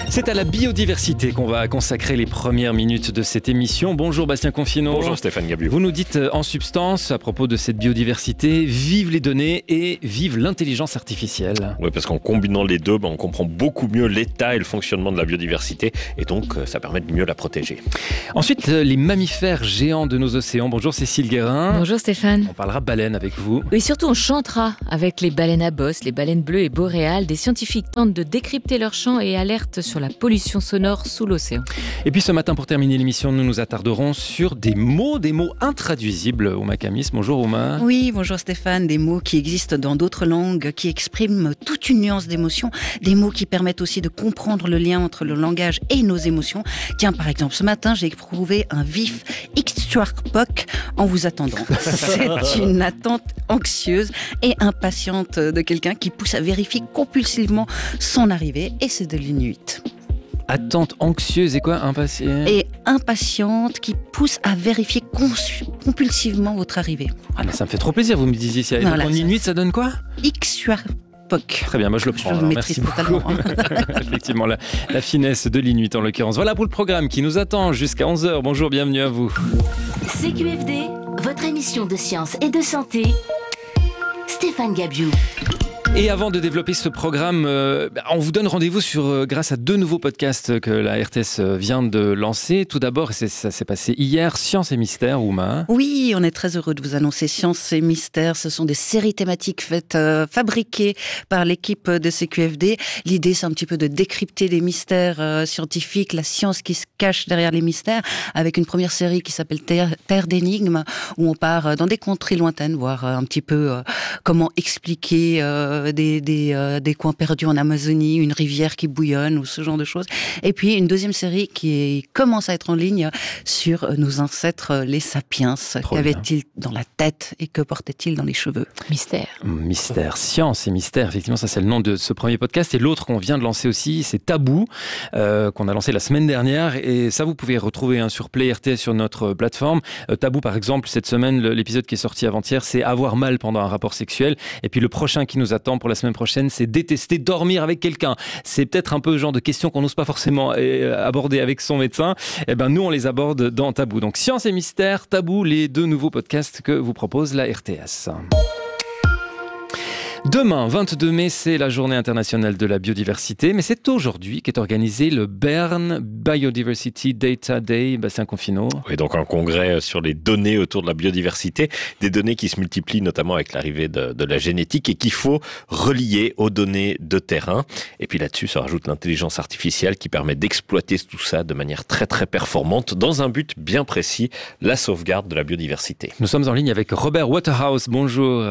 C'est à la biodiversité qu'on va consacrer les premières minutes de cette émission. Bonjour Bastien Confineau. Bonjour Stéphane Gabiou. Vous nous dites en substance, à propos de cette biodiversité, vive les données et vive l'intelligence artificielle. Oui, parce qu'en combinant les deux, on comprend beaucoup mieux l'état et le fonctionnement de la biodiversité et donc ça permet de mieux la protéger. Ensuite, les mammifères géants de nos océans. Bonjour Cécile Guérin. Bonjour Stéphane. On parlera baleines avec vous. Oui, surtout on chantera avec les baleines à bosse, les baleines bleues et boréales. Des scientifiques tentent de décrypter leur chant et alertent sur la pollution sonore sous l'océan. Et puis ce matin, pour terminer l'émission, nous nous attarderons sur des mots intraduisibles. Ouma Camis, bonjour Ouma. Oui, bonjour Stéphane. Des mots qui existent dans d'autres langues, qui expriment toute une nuance d'émotion. Des mots qui permettent aussi de comprendre le lien entre le langage et nos émotions. Tiens, par exemple, ce matin, j'ai éprouvé un vif Ixtuarpoc en vous attendant. C'est une attente anxieuse et impatiente de quelqu'un qui pousse à vérifier compulsivement son arrivée, et c'est de l'Inuit. Attente anxieuse et quoi, impatiente? Et impatiente qui pousse à vérifier compulsivement votre arrivée. Ah, mais ça me fait trop plaisir, vous me disiez si en Inuit ça donne quoi? Ixtuarpoc. Très bien, moi je le prends. Je le Merci maîtrise beaucoup. totalement. Effectivement, la finesse de l'Inuit en l'occurrence. Voilà pour le programme qui nous attend jusqu'à 11h. Bonjour, bienvenue à vous. CQFD, votre émission de science et de santé. Stéphane Gabiou. Et avant de développer ce programme, on vous donne rendez-vous grâce à 2 nouveaux podcasts que la RTS vient de lancer. Tout d'abord, ça s'est passé hier, Science et Mystère, Ouma. Oui, on est très heureux de vous annoncer Science et Mystère. Ce sont des séries thématiques fabriquées par l'équipe de CQFD. L'idée, c'est un petit peu de décrypter les mystères scientifiques, la science qui se cache derrière les mystères, avec une première série qui s'appelle Terre d'énigmes, où on part dans des contrées lointaines, voir un petit peu comment expliquer des coins perdus en Amazonie, une rivière qui bouillonne ou ce genre de choses. Et puis une deuxième série qui commence à être en ligne sur nos ancêtres, les sapiens. Qu'avaient-ils dans la tête et que portaient-ils dans les cheveux? Mystère, Science et Mystère. Effectivement, ça c'est le nom de ce premier podcast. Et l'autre qu'on vient de lancer aussi, c'est Tabou, qu'on a lancé la semaine dernière. Et ça, vous pouvez retrouver sur Play RTS sur notre plateforme. Tabou, par exemple, cette semaine, l'épisode qui est sorti avant-hier, c'est avoir mal pendant un rapport sexuel. Et puis le prochain qui nous attend pour la semaine prochaine, c'est détester dormir avec quelqu'un. C'est peut-être un peu le genre de questions qu'on n'ose pas forcément aborder avec son médecin. Eh ben, nous, on les aborde dans Tabou. Donc, Science et Mystère, Tabou, les 2 nouveaux podcasts que vous propose la RTS. Demain, 22 mai, c'est la journée internationale de la biodiversité, mais c'est aujourd'hui qu'est organisé le Bern Biodiversity Data Day. Bastien Confineau. Oui, donc un congrès sur les données autour de la biodiversité, des données qui se multiplient notamment avec l'arrivée de la génétique et qu'il faut relier aux données de terrain. Et puis là-dessus, ça rajoute l'intelligence artificielle qui permet d'exploiter tout ça de manière très très performante dans un but bien précis, la sauvegarde de la biodiversité. Nous sommes en ligne avec Robert Waterhouse. Bonjour.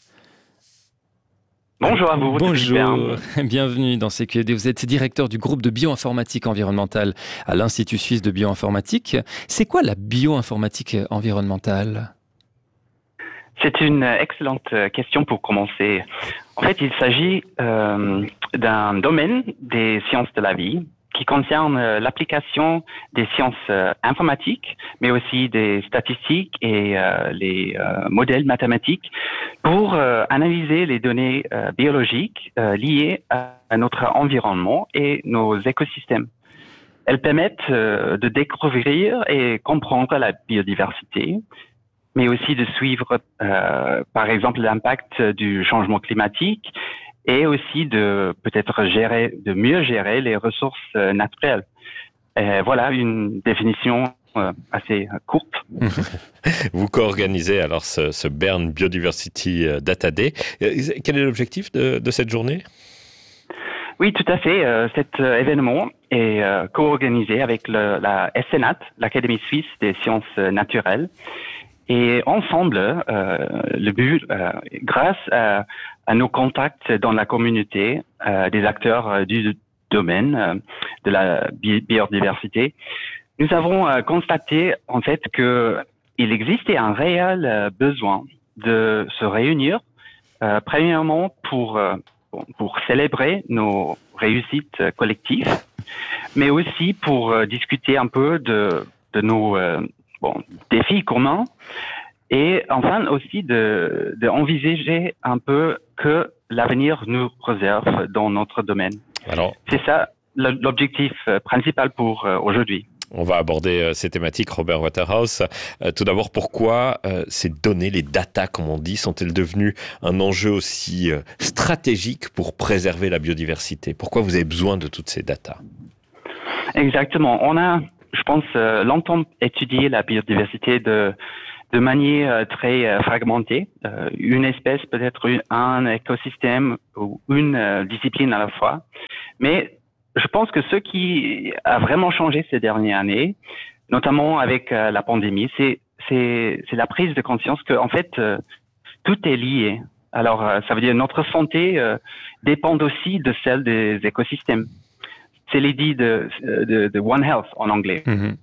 Bonjour à vous. Bonjour, bienvenue dans CQFD. Vous êtes directeur du groupe de bioinformatique environnementale à l'Institut suisse de bioinformatique. C'est quoi la bioinformatique environnementale? C'est une excellente question pour commencer. En fait, il s'agit d'un domaine des sciences de la vie qui concerne l'application des sciences informatiques, mais aussi des statistiques et les modèles mathématiques pour analyser les données biologiques liées à notre environnement et nos écosystèmes. Elles permettent de découvrir et comprendre la biodiversité, mais aussi de suivre, par exemple, l'impact du changement climatique et aussi de peut-être mieux gérer les ressources naturelles. Voilà une définition assez courte. Vous co-organisez alors ce Bern Biodiversity Data Day. Quel est l'objectif de cette journée? Oui, tout à fait. Cet événement est co-organisé avec la SNAT, l'Académie suisse des sciences naturelles. Et ensemble, le but, grâce à nos contacts dans la communauté, des acteurs du domaine de la biodiversité, nous avons constaté en fait que il existait un réel besoin de se réunir, premièrement pour célébrer nos réussites collectives, mais aussi pour discuter un peu de nos défis communs, et enfin aussi de envisager un peu que l'avenir nous réserve dans notre domaine. Alors, c'est ça. l'objectif principal pour aujourd'hui. On va aborder ces thématiques, Robert Waterhouse. Tout d'abord, pourquoi ces données, les data, comme on dit, sont-elles devenues un enjeu aussi stratégique pour préserver la biodiversité ? Pourquoi vous avez besoin de toutes ces data ? Exactement. On a, je pense, longtemps étudié la biodiversité de manière très fragmentée. Une espèce, peut-être un écosystème ou une discipline à la fois. Mais je pense que ce qui a vraiment changé ces dernières années, notamment avec la pandémie, c'est la prise de conscience que, en fait, tout est lié. Alors, ça veut dire notre santé dépend aussi de celle des écosystèmes. C'est l'idée de One Health en anglais. Mm-hmm.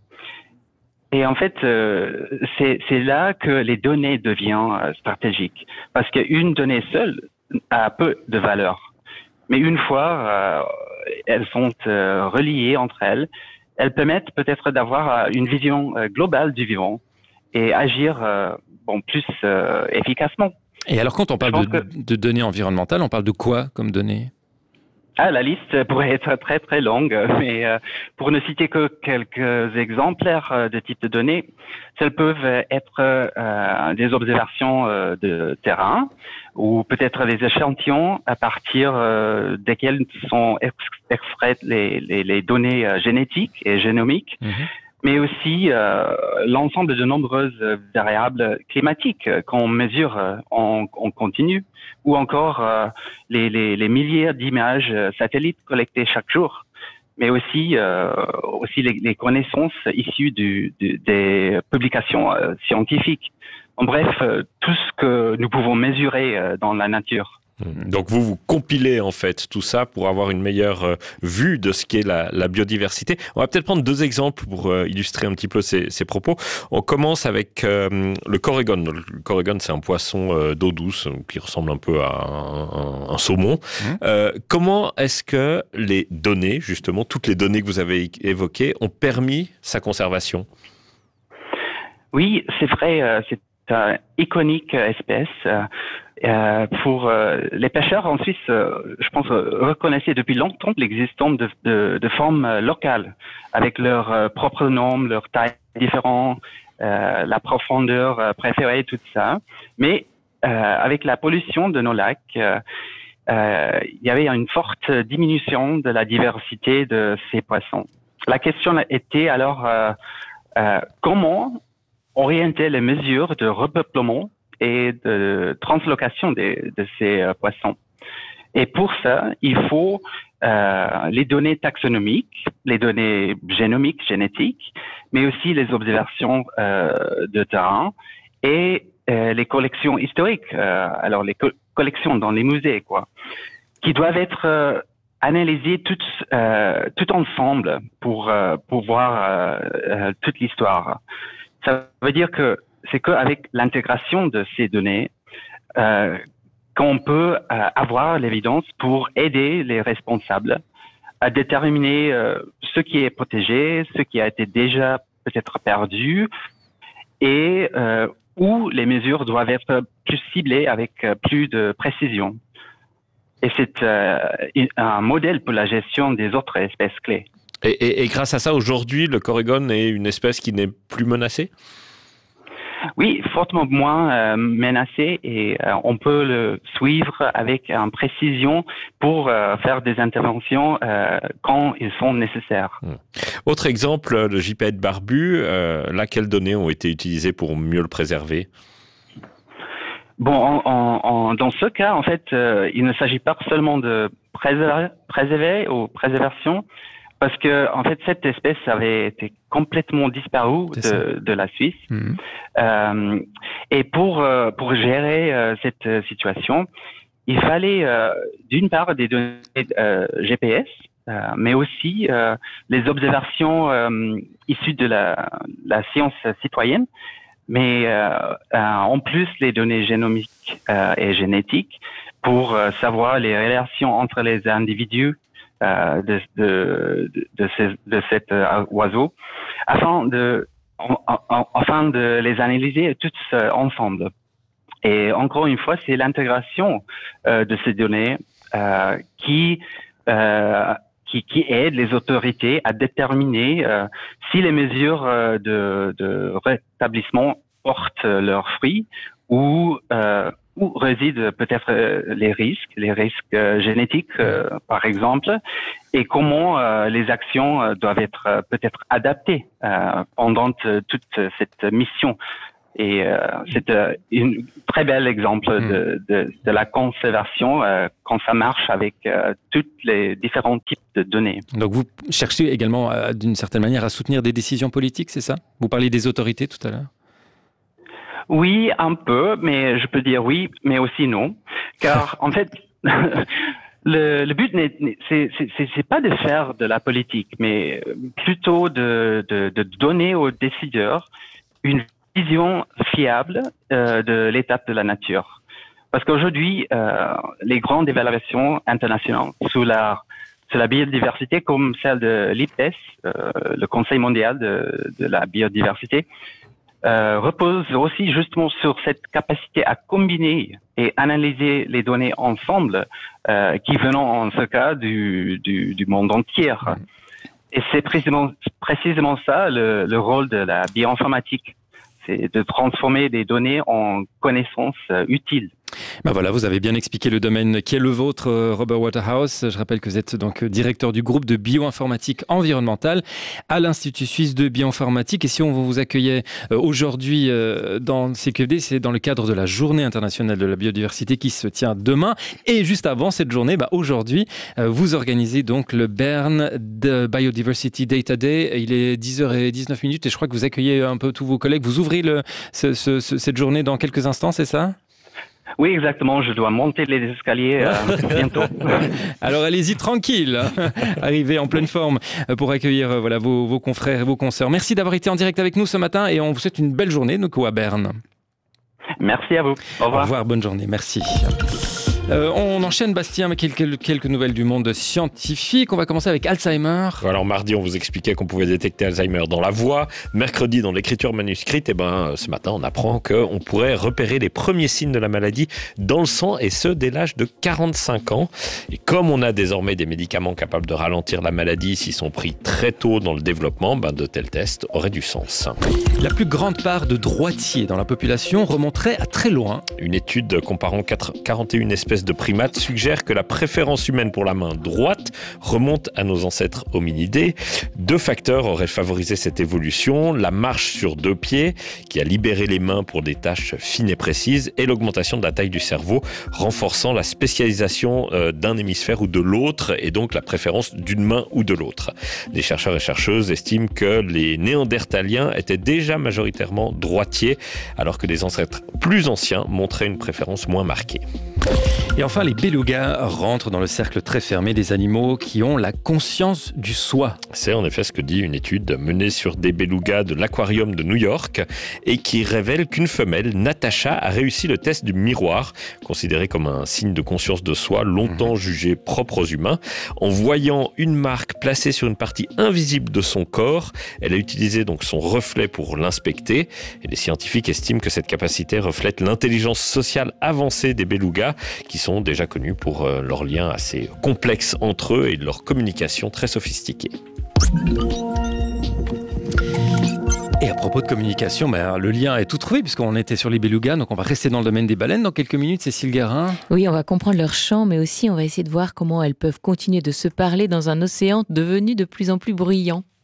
Et en fait, c'est là que les données deviennent stratégiques. Parce qu'une donnée seule a peu de valeur. Mais une fois elles sont reliées entre elles, elles permettent peut-être d'avoir une vision globale du vivant et agir plus efficacement. Et alors quand on parle de données environnementales, on parle de quoi comme données ? La liste pourrait être très très longue, mais pour ne citer que quelques exemplaires de types de données, celles peuvent être des observations de terrain ou peut-être des échantillons à partir desquels sont extraites les données génétiques et génomiques. Mm-hmm. Mais aussi l'ensemble de nombreuses variables climatiques qu'on mesure en continu, ou encore les milliers d'images satellites collectées chaque jour, mais aussi les connaissances issues des publications scientifiques. En bref, tout ce que nous pouvons mesurer dans la nature. Donc vous compilez en fait tout ça pour avoir une meilleure vue de ce qu'est la biodiversité. On va peut-être prendre 2 exemples pour illustrer un petit peu ces propos. On commence avec le corrigan. Le corrigan, c'est un poisson d'eau douce qui ressemble un peu à un saumon. Comment est-ce que les données, justement, toutes les données que vous avez évoquées, ont permis sa conservation ? Oui, c'est vrai, c'est une iconique espèce. Pour les pêcheurs en Suisse, je pense, reconnaissaient depuis longtemps l'existence de formes locales, avec leur propre nom, leur taille différente, la profondeur préférée, tout ça. Mais avec la pollution de nos lacs, il y avait une forte diminution de la diversité de ces poissons. La question était alors comment orienter les mesures de repeuplement et de translocation de ces poissons. Et pour ça, il faut les données taxonomiques, les données génomiques, génétiques, mais aussi les observations de terrain et les collections historiques, alors les collections dans les musées, qui doivent être analysées tout ensemble pour voir toute l'histoire. Ça veut dire que c'est qu'avec l'intégration de ces données qu'on peut avoir l'évidence pour aider les responsables à déterminer ce qui est protégé, ce qui a été déjà peut-être perdu et où les mesures doivent être plus ciblées avec plus de précision. Et c'est un modèle pour la gestion des autres espèces clés. Et grâce à ça, aujourd'hui, le corrigan est une espèce qui n'est plus menacée ? Oui, fortement moins menacé et on peut le suivre avec une précision pour faire des interventions quand ils sont nécessaires. Autre exemple, le gypaète barbu, là, quelles données ont été utilisées pour mieux le préserver ? Bon, dans ce cas, en fait, il ne s'agit pas seulement de préserver ou préservation, parce que en fait cette espèce avait été complètement disparue de la Suisse. Et pour gérer cette situation, il fallait d'une part des données GPS, mais aussi les observations issues de la science citoyenne, mais en plus les données génomiques et génétiques pour savoir les relations entre les individus de cet oiseau, afin de les analyser tous ensemble. Et encore une fois, c'est l'intégration de ces données qui qui aide les autorités à déterminer si les mesures de rétablissement portent leurs fruits ou où résident peut-être les risques génétiques, par exemple, et comment les actions doivent être peut-être adaptées pendant toute cette mission. Et c'est un très bel exemple de la conservation quand ça marche avec tous les différents types de données. Donc vous cherchez également d'une certaine manière à soutenir des décisions politiques, c'est ça ? Vous parliez des autorités tout à l'heure. Oui, un peu, mais je peux dire oui, mais aussi non. Car en fait, le but c'est pas de faire de la politique, mais plutôt de donner aux décideurs une vision fiable de l'état de la nature. Parce qu'aujourd'hui, les grandes évaluations internationales sur la biodiversité, comme celle de l'IPBES, le Conseil mondial de la biodiversité, repose aussi justement sur cette capacité à combiner et analyser les données ensemble, qui venant en ce cas du monde entier. Et c'est précisément ça le rôle de la bioinformatique. C'est de transformer des données en connaissances utiles. Ben voilà, vous avez bien expliqué le domaine qui est le vôtre, Robert Waterhouse. Je rappelle que vous êtes donc directeur du groupe de bioinformatique environnementale à l'Institut suisse de bioinformatique. Et si on vous accueillait aujourd'hui dans CQFD, c'est dans le cadre de la Journée internationale de la biodiversité qui se tient demain. Et juste avant cette journée, aujourd'hui, vous organisez donc le Bern Biodiversity Data Day. Il est 10h19 et je crois que vous accueillez un peu tous vos collègues. Vous ouvrez cette journée dans quelques instants, c'est ça ? Oui, exactement. Je dois monter les escaliers bientôt. Alors allez-y tranquille, arrivez en pleine forme pour accueillir vos confrères et vos consoeurs. Merci d'avoir été en direct avec nous ce matin et on vous souhaite une belle journée à Berne. Merci à vous. Au revoir. Au revoir, bonne journée, merci. On enchaîne, Bastien, avec quelques nouvelles du monde scientifique. On va commencer avec Alzheimer. Alors mardi, on vous expliquait qu'on pouvait détecter Alzheimer dans la voix. Mercredi, dans l'écriture manuscrite. Et ce matin, on apprend qu'on pourrait repérer les premiers signes de la maladie dans le sang, et ce, dès l'âge de 45 ans. Et comme on a désormais des médicaments capables de ralentir la maladie s'ils sont pris très tôt dans le développement, de tels tests auraient du sens. La plus grande part de droitiers dans la population remonterait à très loin. Une étude comparant 41 espèces de primates suggère que la préférence humaine pour la main droite remonte à nos ancêtres hominidés. 2 facteurs auraient favorisé cette évolution: la marche sur 2 pieds, qui a libéré les mains pour des tâches fines et précises, et l'augmentation de la taille du cerveau, renforçant la spécialisation d'un hémisphère ou de l'autre, et donc la préférence d'une main ou de l'autre. Les chercheurs et chercheuses estiment que les Néandertaliens étaient déjà majoritairement droitiers, alors que les ancêtres plus anciens montraient une préférence moins marquée. Et enfin, les belugas rentrent dans le cercle très fermé des animaux qui ont la conscience du soi. C'est en effet ce que dit une étude menée sur des belugas de l'aquarium de New York et qui révèle qu'une femelle, Natacha, a réussi le test du miroir, considéré comme un signe de conscience de soi, longtemps jugé propre aux humains. En voyant une marque placée sur une partie invisible de son corps, elle a utilisé donc son reflet pour l'inspecter. Et les scientifiques estiment que cette capacité reflète l'intelligence sociale avancée des belugas, qui sont déjà connus pour leurs liens assez complexes entre eux et leur communication très sophistiquée. Et à propos de communication, le lien est tout trouvé puisqu'on était sur les belugas, donc on va rester dans le domaine des baleines dans quelques minutes. Cécile Guérin. Oui, on va comprendre leur chant, mais aussi on va essayer de voir comment elles peuvent continuer de se parler dans un océan devenu de plus en plus bruyant.